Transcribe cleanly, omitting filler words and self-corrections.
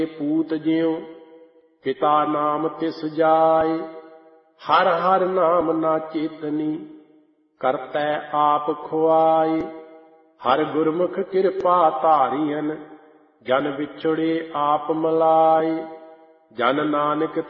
पूत ज्यों पिता नाम तिस जाय। हर हर नाम ना चेतनी करतै आप खुआय। हर गुरमुख कृपा धारियन जन बिछुड़े आप मलाय। जन नानक